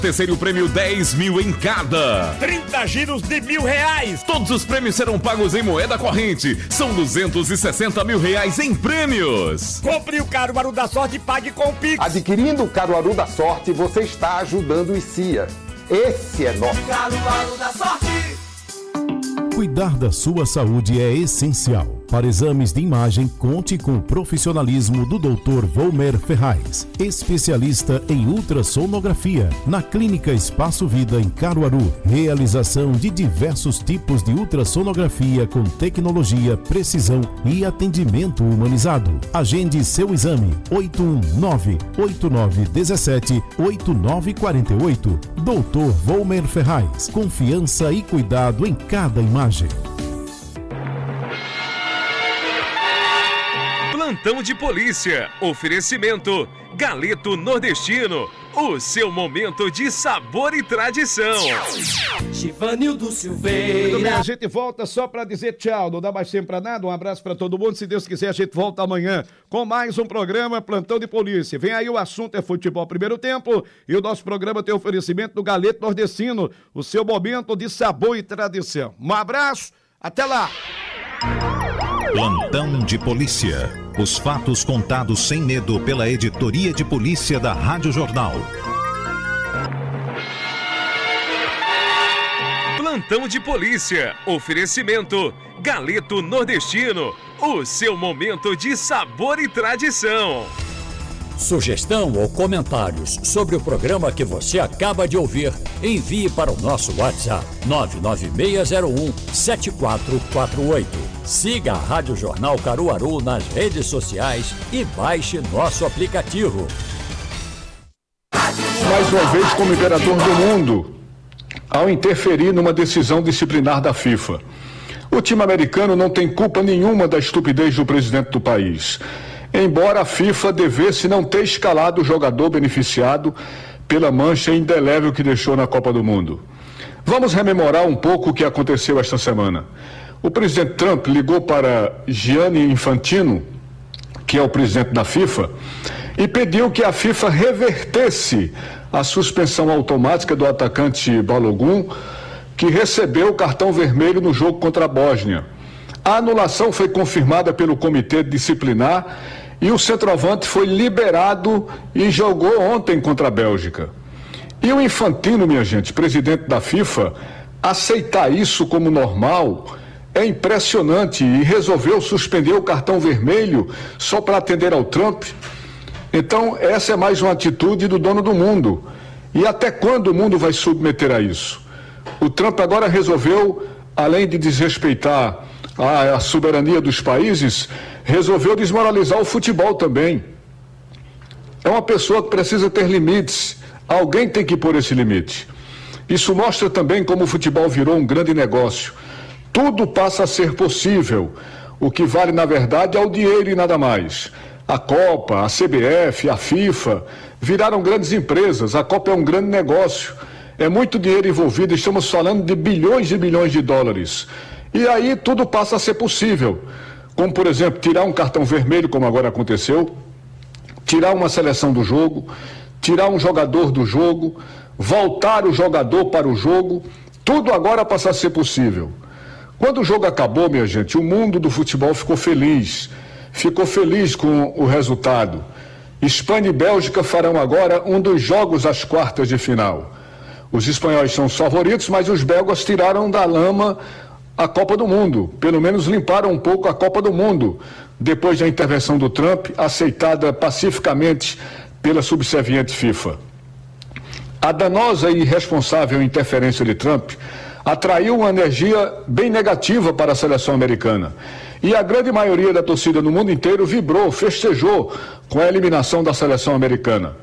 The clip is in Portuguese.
Terceiro prêmio 10 mil em cada. 30 giros de R$1.000. Todos os prêmios serão pagos em moeda corrente. São 260 mil reais em prêmios. Compre o Caruaru da Sorte e pague com o Pix. Adquirindo o Caruaru da Sorte, você está ajudando o ICIA. Esse é nosso Caruaru da Sorte. Cuidar da sua saúde é essencial. Para exames de imagem, conte com o profissionalismo do Dr. Volmer Ferraz, especialista em ultrassonografia, na Clínica Espaço Vida em Caruaru. Realização de diversos tipos de ultrassonografia com tecnologia, precisão e atendimento humanizado. Agende seu exame 819-8917-8948. Dr. Volmer Ferraz, confiança e cuidado em cada imagem. Plantão de Polícia. Oferecimento Galeto Nordestino. O seu momento de sabor e tradição. Givanildo Silveira. Muito bem, a gente volta só para dizer tchau. Não dá mais tempo para nada. Um abraço para todo mundo. Se Deus quiser, a gente volta amanhã com mais um programa Plantão de Polícia. Vem aí, o assunto é futebol primeiro tempo. E o nosso programa tem oferecimento do Galeto Nordestino. O seu momento de sabor e tradição. Um abraço. Até lá. Plantão de Polícia. Os fatos contados sem medo pela Editoria de Polícia da Rádio Jornal. Plantão de Polícia. Oferecimento Galeto Nordestino. O seu momento de sabor e tradição. Sugestão ou comentários sobre o programa que você acaba de ouvir, envie para o nosso WhatsApp 99601-7448. Siga a Rádio Jornal Caruaru nas redes sociais e baixe nosso aplicativo. Mais uma vez como imperador do mundo, ao interferir numa decisão disciplinar da FIFA. O time americano não tem culpa nenhuma da estupidez do presidente do país. Embora a FIFA devesse não ter escalado o jogador beneficiado pela mancha indelével que deixou na Copa do Mundo. Vamos rememorar um pouco o que aconteceu esta semana. O presidente Trump ligou para Gianni Infantino, que é o presidente da FIFA, e pediu que a FIFA revertesse a suspensão automática do atacante Balogun, que recebeu o cartão vermelho no jogo contra a Bósnia. A anulação foi confirmada pelo comitê disciplinar e o centroavante foi liberado e jogou ontem contra a Bélgica. E o Infantino, minha gente, presidente da FIFA, aceitar isso como normal é impressionante e resolveu suspender o cartão vermelho só para atender ao Trump. Então, essa é mais uma atitude do dono do mundo. E até quando o mundo vai submeter a isso? O Trump agora resolveu, além de desrespeitar a soberania dos países, resolveu desmoralizar o futebol também. É uma pessoa que precisa ter limites. Alguém tem que pôr esse limite. Isso mostra também como o futebol virou um grande negócio. Tudo passa a ser possível. O que vale, na verdade, é o dinheiro e nada mais. A Copa, a CBF, a FIFA viraram grandes empresas. A Copa é um grande negócio. É muito dinheiro envolvido. Estamos falando de bilhões e bilhões de dólares. E aí tudo passa a ser possível. Como, por exemplo, tirar um cartão vermelho, como agora aconteceu, tirar uma seleção do jogo, tirar um jogador do jogo, voltar o jogador para o jogo, tudo agora passa a ser possível. Quando o jogo acabou, minha gente, o mundo do futebol ficou feliz com o resultado. Espanha e Bélgica farão agora um dos jogos às quartas de final. Os espanhóis são os favoritos, mas os belgas tiraram da lama a Copa do Mundo, pelo menos limparam um pouco a Copa do Mundo, depois da intervenção do Trump, aceitada pacificamente pela subserviente FIFA. A danosa e irresponsável interferência de Trump atraiu uma energia bem negativa para a seleção americana. E a grande maioria da torcida no mundo inteiro vibrou, festejou com a eliminação da seleção americana.